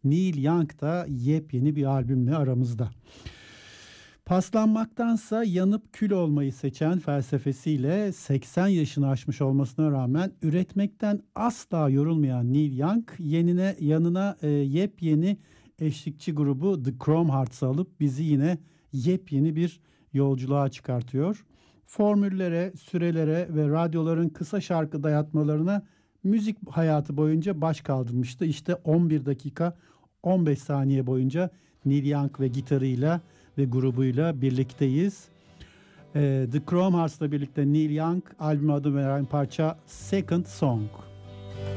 Neil Young da yepyeni bir albümle aramızda. Paslanmaktansa yanıp kül olmayı seçen felsefesiyle 80 yaşını aşmış olmasına rağmen üretmekten asla yorulmayan Neil Young yanına yepyeni eşlikçi grubu The Chrome Hearts'ı alıp bizi yine yepyeni bir yolculuğa çıkartıyor. Formüllere, sürelere ve radyoların kısa şarkı dayatmalarına müzik hayatı boyunca baş kaldırmıştı. İşte 11 dakika 15 saniye boyunca Neil Young ve gitarıyla ve grubuyla birlikteyiz. The Chrome Hearts'la birlikte Neil Young albüme adı veren parça Second Song.